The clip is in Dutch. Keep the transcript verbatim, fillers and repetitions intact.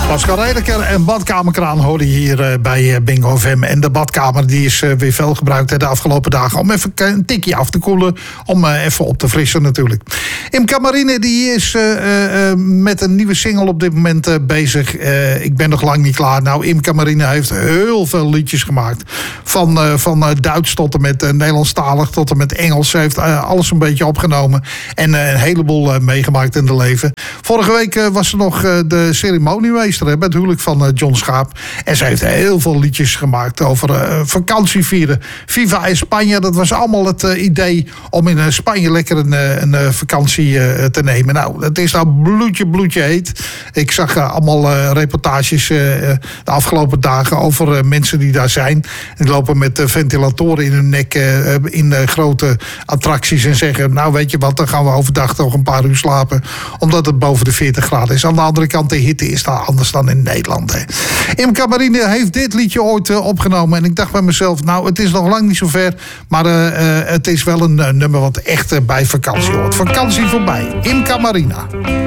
Pascal Redeker en Badkamerkraan hoorde je hier uh, bij uh, Bingo F M. En de badkamer die is uh, weer veel gebruikt hè, de afgelopen dagen. Om even een tikje af te koelen. Om uh, even op te frissen natuurlijk. Imca Marine die is uh, uh, met een nieuwe single op dit moment uh, bezig. Uh, ik ben nog lang niet klaar. Nou, Imca Marine heeft heel veel liedjes gemaakt. Van, uh, van uh, Duits tot en met uh, Nederlandstalig tot en met Engels. Ze heeft uh, alles een beetje opgenomen. En uh, een heleboel uh, meegemaakt in de leven. Vorige week uh, was er nog uh, de ceremoniemeester bij het huwelijk van uh, John Schaap. En ze heeft heel veel liedjes gemaakt over uh, vakantie vieren. Viva in Spanje, dat was allemaal het uh, idee om in uh, Spanje lekker een, uh, een uh, vakantie uh, te nemen. Nou, het is nou bloedje, bloedje heet. Ik zag uh, allemaal uh, reportages uh, de afgelopen dagen over uh, mensen die daar zijn. Die lopen met uh, ventilatoren in hun nek uh, in uh, grote attracties en zeggen, nou weet je wat, dan gaan we overdag toch een paar uur slapen, omdat het boven de veertig graden is. Aan de andere kant, de hitte is daar anders dan in Nederland. Hè. Imca Marine heeft dit liedje ooit uh, opgenomen. En ik dacht bij mezelf, nou, het is nog lang niet zo ver. Maar uh, uh, het is wel een uh, nummer wat echt uh, bij vakantie hoort. Vakantie voorbij. Imca Marine.